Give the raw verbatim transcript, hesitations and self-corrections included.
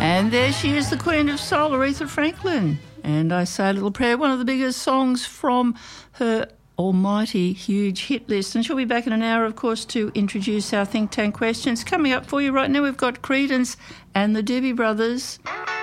And there she is, the Queen of Soul, Aretha Franklin. And I Say a Little Prayer, one of the biggest songs from her almighty huge hit list. And she'll be back in an hour, of course, to introduce our Think Tank questions. Coming up for you right now, we've got Creedence and the Doobie Brothers.